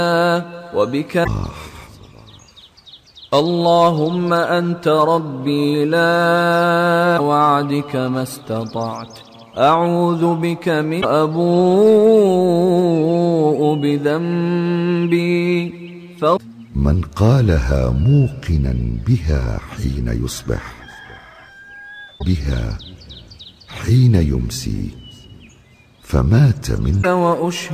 وبك اللهم أنت ربي لا وعدك ما استطعت أعوذ بك من أبوء بذنبي من قالها موقنا بها حين يصبح بها حين يمسي فمات من